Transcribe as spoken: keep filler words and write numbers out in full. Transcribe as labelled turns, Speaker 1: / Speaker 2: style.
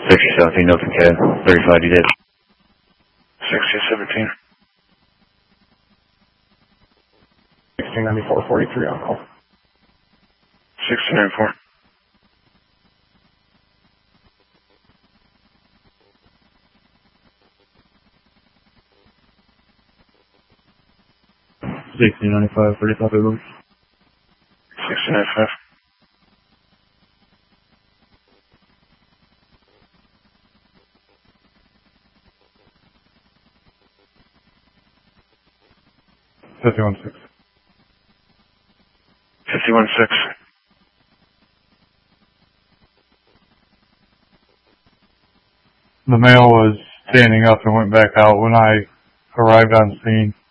Speaker 1: sixty seventeen, Open Cab, thirty-five, you did.
Speaker 2: sixty seventeen.
Speaker 3: sixteen ninety-four forty-three on call.
Speaker 2: sixty ninety-four.
Speaker 4: sixteen ninety-five, thirty-five, Uber.
Speaker 2: sixty ninety-five.
Speaker 3: fifty-one six.
Speaker 2: fifty-one six.
Speaker 3: The male was standing up and went back out when I arrived on scene.